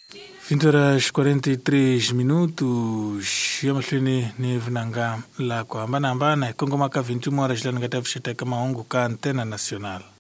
20 horas 43 minutos. Yamashlini ni vinanga la kwa ambana Kongo maka 21 horas la ngatafu shita kama ongu ka Antena Nacional.